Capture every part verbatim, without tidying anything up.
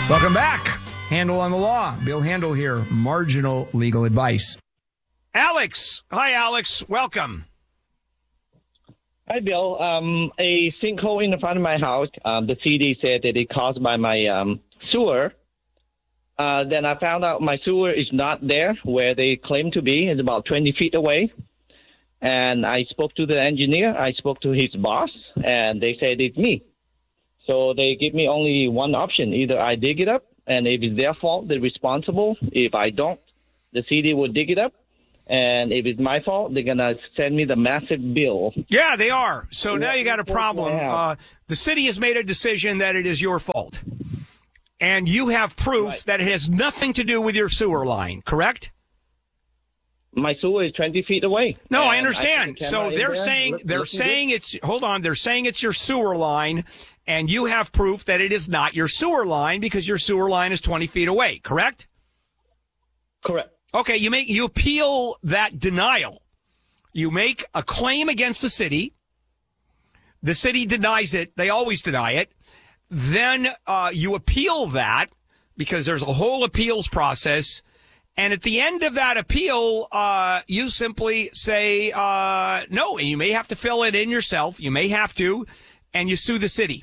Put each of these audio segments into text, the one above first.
Welcome back. Handel on the Law. Bill Handel here. Marginal legal advice. Alex. Hi, Alex. Welcome. Hi, Bill. Um, a sinkhole in the front of my house. Um, the C D said that it caused by my um, sewer. Uh, then I found out my sewer is not there where they claim to be. It's about twenty feet away. And I spoke to the engineer. I spoke to his boss, and they said it's me. So they give me only one option. Either I dig it up, and if it's their fault, they're responsible. If I don't, the city will dig it up. And if it's my fault, they're going to send me the massive bill. Yeah, they are. So now you got a problem. Uh, the city has made a decision that it is your fault. And you have proof right. that it has nothing to do with your sewer line, correct? My sewer is twenty feet away. No, I understand. I so they're saying Look, they're saying it's hold on, they're saying it's your sewer line, and you have proof that it is not your sewer line because your sewer line is twenty feet away, correct? Correct. Okay, you make you appeal that denial. You make a claim against the city. The city denies it. They always deny it. Then uh, you appeal that because there's a whole appeals process. And at the end of that appeal, uh, you simply say, uh, no, and you may have to fill it in yourself. You may have to, and you sue the city.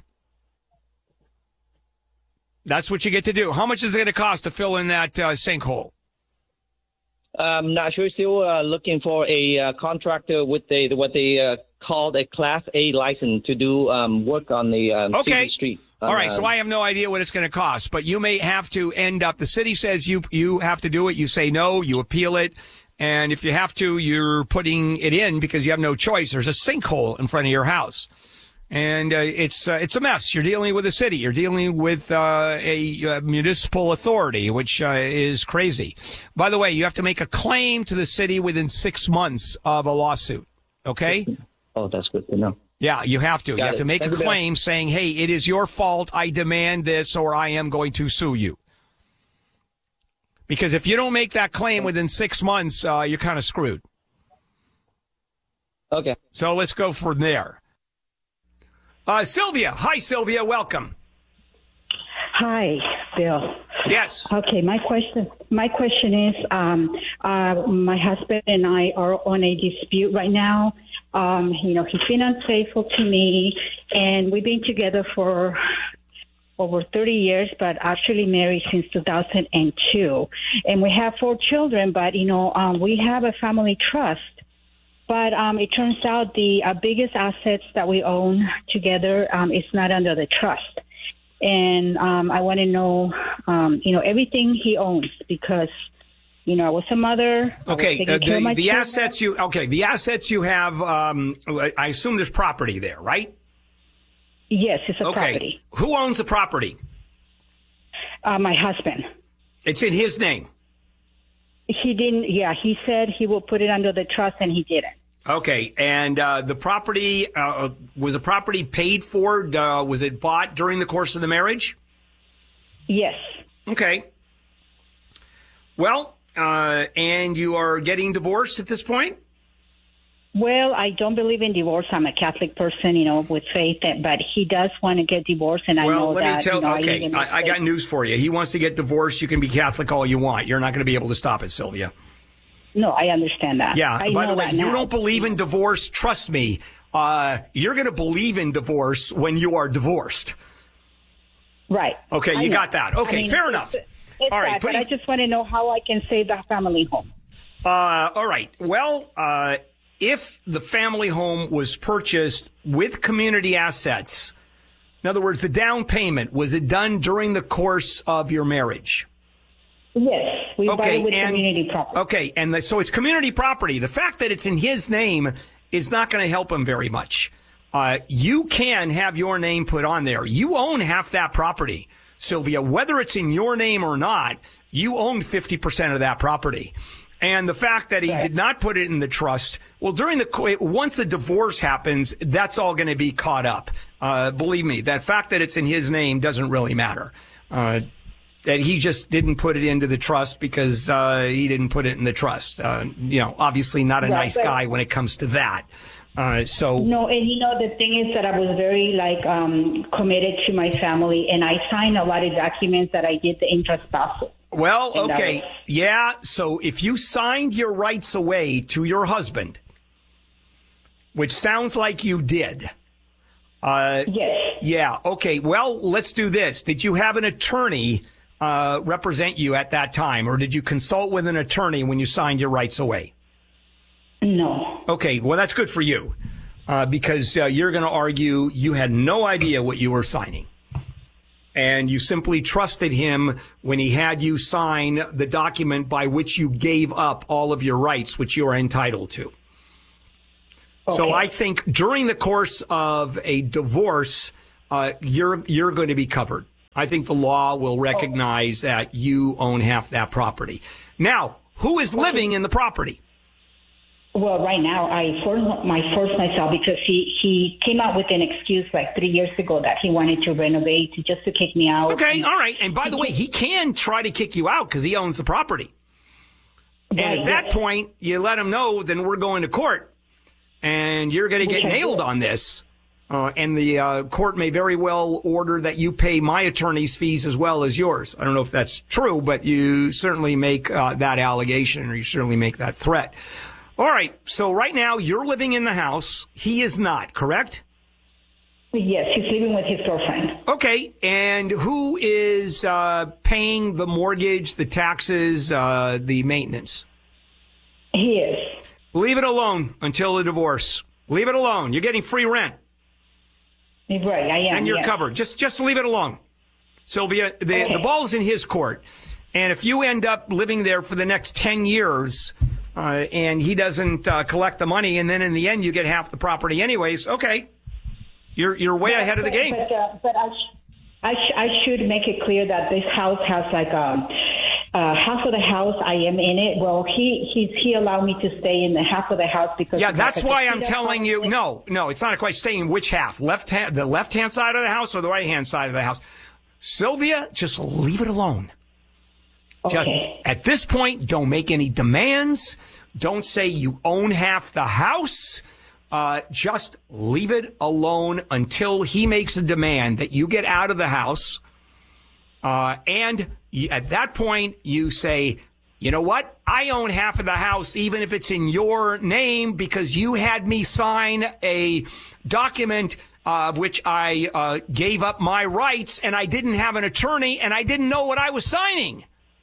That's what you get to do. How much is it going to cost to fill in that uh, sinkhole? I'm not sure. Still uh, looking for a uh, contractor with a, what they uh, called a Class A license to do um, work on the um, okay. city street. All right, so I have no idea what it's going to cost, but you may have to end up, the city says you you have to do it, you say no, you appeal it, and if you have to, you're putting it in because you have no choice. There's a sinkhole in front of your house, and uh, it's uh, it's a mess. You're dealing with a city. You're dealing with uh, a uh, municipal authority, which uh, is crazy. By the way, you have to make a claim to the city within six months of a lawsuit, okay? Oh, that's good to know. Yeah, you have to. Got you have it. to make Thank a claim you, saying, hey, it is your fault. I demand this or I am going to sue you. Because if you don't make that claim within six months, uh, you're kind of screwed. Okay. So let's go from there. Uh, Sylvia. Hi, Sylvia. Welcome. Hi, Bill. Yes. Okay, my question my question is, um, uh, my husband and I are on a dispute right now. Um, you know, he's been unfaithful to me, and we've been together for over thirty years, but actually married since two thousand two. And we have four children, but, you know, um, we have a family trust. But um, it turns out the uh, biggest assets that we own together um, is not under the trust. And um, I want to know, um, you know, everything he owns because, you know, I was a mother. Okay, uh, the, the assets you okay, the assets you have. Um, I assume there's property there, right? Yes, it's a okay. property. Who owns the property? Uh, my husband. It's in his name. He didn't. Yeah, he said he will put it under the trust, and he didn't. Okay, and uh, the property uh, was the property paid for? Uh, was it bought during the course of the marriage? Yes. Okay. Well. Uh, and you are getting divorced at this point? Well, I don't believe in divorce. I'm a Catholic person, you know, with faith, but he does want to get divorced, and I well, know let that. Me tell, you know, okay, I, I, I got news for you. He wants to get divorced. You can be Catholic all you want. You're not going to be able to stop it, Sylvia. No, I understand that. Yeah, I by know the way, that you now. don't believe in divorce. Trust me, uh, you're going to believe in divorce when you are divorced. Right. Okay, you got that. Okay, I mean, fair enough. It's all right, that, please. but I just want to know how I can save the family home. Uh, all right. Well, uh, if the family home was purchased with community assets, in other words, the down payment, was it done during the course of your marriage? Yes, we okay, bought it with and, community property. Okay, and the, so it's community property. The fact that it's in his name is not going to help him very much. Uh, you can have your name put on there. You own half that property, Sylvia. Whether it's in your name or not, you own fifty percent of that property. And the fact that he right. did not put it in the trust, well, during the once the divorce happens, that's all going to be caught up. Uh, believe me, that fact that it's in his name doesn't really matter. Uh, that he just didn't put it into the trust because uh, he didn't put it in the trust. Uh, you know, obviously not a right, nice guy when it comes to that. Uh, so No, and you know, the thing is that I was very like um, committed to my family, and I signed a lot of documents that I did the intraspousal. Well, And that okay. was- Yeah. So if you signed your rights away to your husband, which sounds like you did. Uh, Yes. yeah. Okay. Well, let's do this. Did you have an attorney uh, represent you at that time, or did you consult with an attorney when you signed your rights away? No. Okay. Well, that's good for you uh, because uh, you're going to argue you had no idea what you were signing. And you simply trusted him when he had you sign the document by which you gave up all of your rights, which you are entitled to. Okay. So I think during the course of a divorce, uh, you're you're going to be covered. I think the law will recognize that you own half that property. Now, who is living in the property? Well, right now I force my force myself because he he came out with an excuse like three years ago that he wanted to renovate to just to kick me out. Okay, all right. And by the way, he can try to kick you out because he owns the property. And Right, at that yes. point, you let him know, then we're going to court. And you're going to get Which I nailed did. on this. Uh, and the uh, court may very well order that you pay my attorney's fees as well as yours. I don't know if that's true, but you certainly make uh, that allegation or you certainly make that threat. All right. So right now you're living in the house. He is not, correct? Yes, he's living with his girlfriend. Okay. And who is uh, paying the mortgage, the taxes, uh, the maintenance? He is. Leave it alone until the divorce. Leave it alone. You're getting free rent. Right, I am. And you're yes. covered. Just just leave it alone. Sylvia, the, Okay. the ball's in his court. And if you end up living there for the next ten years uh, and he doesn't uh, collect the money and then in the end you get half the property anyways, okay. You're you're way But- ahead of the but- game. But, uh, but I, sh- I, sh- I should make it clear that this house has like um, uh, half of the house I am in it. Well, he he's, he allowed me to stay in the half of the house because Yeah, he that's has a why I'm casino telling you. property. No, no, it's not quite staying in which half. Left hand, the left hand side of the house or the right hand side of the house. Sylvia, just leave it alone. Just Okay. at this point, don't make any demands. Don't say you own half the house. Uh, just leave it alone until he makes a demand that you get out of the house. Uh, and you, at that point, you say, you know what? I own half of the house, even if it's in your name, because you had me sign a document uh, of which I uh, gave up my rights, and I didn't have an attorney, and I didn't know what I was signing.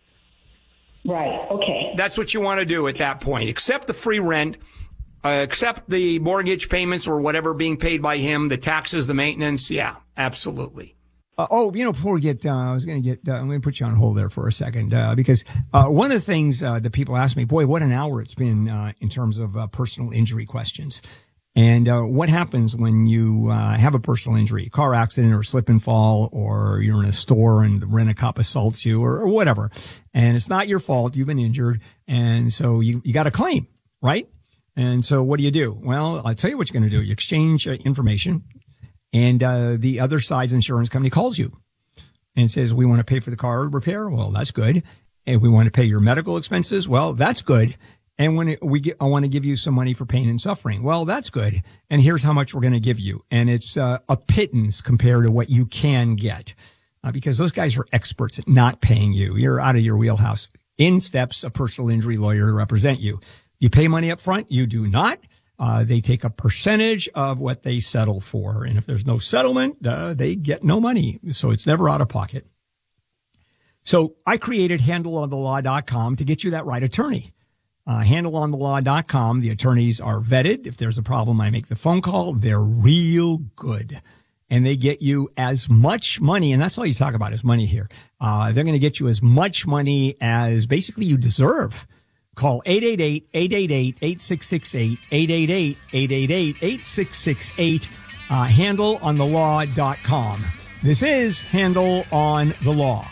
Right. Okay. That's what you want to do at that point. Accept the free rent, uh, accept the mortgage payments or whatever being paid by him, the taxes, the maintenance. Yeah, absolutely. Uh, oh, you know, before we get, uh, I was going to get, uh, I'm going to put you on hold there for a second, uh, because, uh, one of the things, uh, that people ask me, boy, what an hour it's been, uh, in terms of, uh, personal injury questions. And, uh, what happens when you, uh, have a personal injury, car accident or slip and fall, or you're in a store and the rent-a-cop assaults you or, or whatever. And it's not your fault. You've been injured. And so you, you got a claim, right? And so what do you do? Well, I'll tell you what you're going to do. You exchange uh, information. And uh, the other side's insurance company calls you and says, we want to pay for the car repair. Well, that's good. And we want to pay your medical expenses. Well, that's good. And when it, we get, I want to give you some money for pain and suffering. Well, that's good. And here's how much we're going to give you. And it's uh, a pittance compared to what you can get uh, because those guys are experts at not paying you. You're out of your wheelhouse. In steps a personal injury lawyer to represent you. You pay money up front. You do not. Uh, they take a percentage of what they settle for. And if there's no settlement, uh, they get no money. So it's never out of pocket. So I created handle on the law dot com to get you that right attorney. Uh, handle on the law dot com. The attorneys are vetted. If there's a problem, I make the phone call. They're real good. And they get you as much money. And that's all you talk about is money here. Uh, they're going to get you as much money as basically you deserve. Call eight eight eight, eight eight eight, eight six six eight, eight eight eight, eight eight eight, eight six six eight, uh, handle on the law dot com. This is Handle on the Law.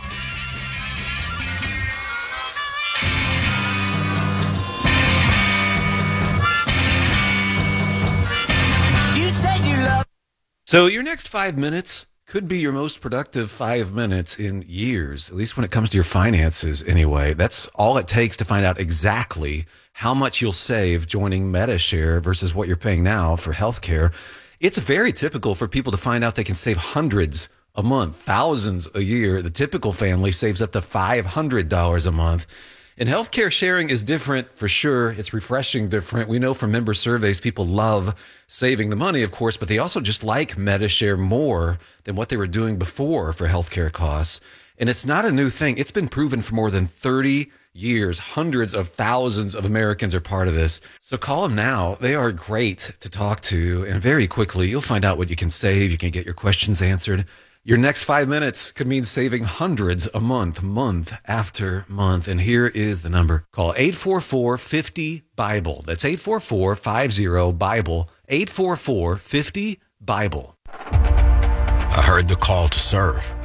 You said you love. So your next five minutes Could be your most productive five minutes in years, at least when it comes to your finances anyway. That's all it takes to find out exactly how much you'll save joining MediShare versus what you're paying now for healthcare. It's very typical for people to find out they can save hundreds a month, thousands a year. The typical family saves up to five hundred dollars a month. And healthcare sharing is different for sure. It's refreshing different. We know from member surveys, people love saving the money, of course, but they also just like MediShare more than what they were doing before for healthcare costs. And it's not a new thing. It's been proven for more than thirty years. Hundreds of thousands of Americans are part of this. So call them now. They are great to talk to. And very quickly, you'll find out what you can save. You can get your questions answered. Your next five minutes could mean saving hundreds a month, month after month. And here is the number. Call eight four four, five zero, BIBLE. That's eight four four, five zero, BIBLE. eight four four, five zero, BIBLE. I heard the call to serve.